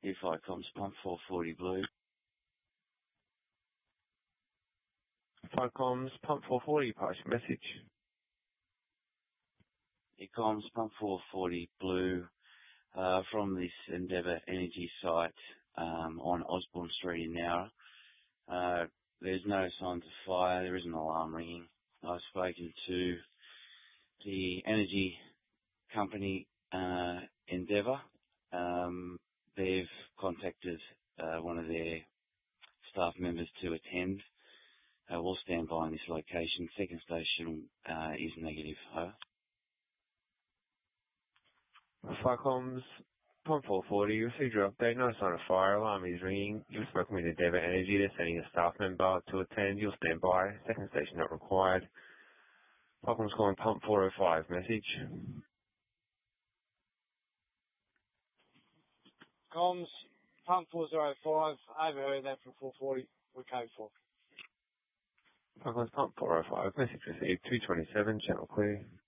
Earfire comms, pump 440 blue. Earfire comms, pump 440, pass your message. Comms, pump 440 blue, from this Endeavour Energy site, on Osborne Street in Nowra. There's no signs of fire, there is an alarm ringing. I've spoken to the energy company, Endeavour. They've contacted one of their staff members to attend. We'll stand by in this location. Second station is negative. Over. Earfire comms, pump 440, you received your update, no sign of fire, alarm is ringing. You've spoken with Endeavour Energy, they're sending a staff member to attend. You'll stand by. Second station not required. Earfire comms calling pump 405, message. Comms, pump 405, overheard that from 440, we're code 4. Earfire comms pump 405, message received, 227, channel clear.